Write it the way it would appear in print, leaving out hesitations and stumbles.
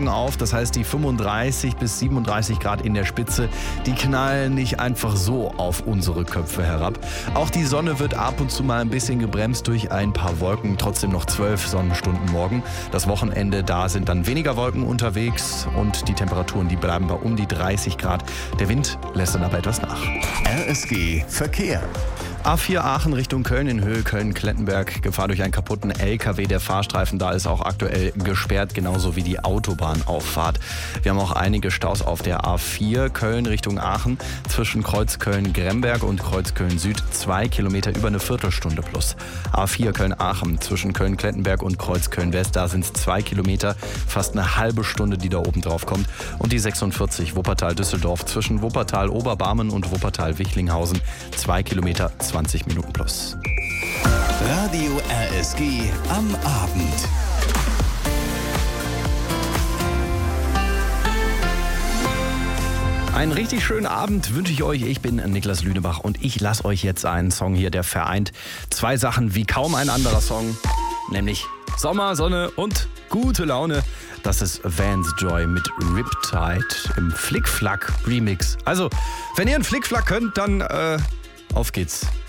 Wolken auf. Das heißt, die 35 bis 37 Grad in der Spitze, die knallen nicht einfach so auf unsere Köpfe herab. Auch die Sonne wird ab und zu mal ein bisschen gebremst durch ein paar Wolken. Trotzdem noch 12 Sonnenstunden morgen. Das Wochenende, da sind dann weniger Wolken unterwegs und die Temperaturen, die bleiben bei um die 30 Grad. Der Wind lässt dann aber etwas nach. RSG Verkehr. A4 Aachen Richtung Köln in Höhe Köln-Klettenberg. Gefahr durch einen kaputten LKW. Der Fahrstreifen da ist auch aktuell gesperrt, genauso wie die Autobahnauffahrt. Wir haben auch einige Staus auf der A4 Köln Richtung Aachen zwischen Kreuz Köln-Gremberg und Kreuz Köln-Süd. 2 Kilometer über eine Viertelstunde plus. A4 Köln-Aachen zwischen Köln-Klettenberg und Kreuz Köln-West. Da sind es 2 Kilometer, fast eine halbe Stunde, die da oben drauf kommt. Und die 46 Wuppertal-Düsseldorf zwischen Wuppertal-Oberbarmen und Wuppertal-Wichlinghausen. 2 Kilometer, 20 Minuten plus. Radio RSG am Abend. Einen richtig schönen Abend wünsche ich euch. Ich bin Niklas Lünebach und ich lasse euch jetzt einen Song hier, der vereint zwei Sachen wie kaum ein anderer Song, nämlich Sommer, Sonne und gute Laune. Das ist Vance Joy mit Riptide im Flickflack Remix. Also, wenn ihr einen Flickflack könnt, dann auf geht's.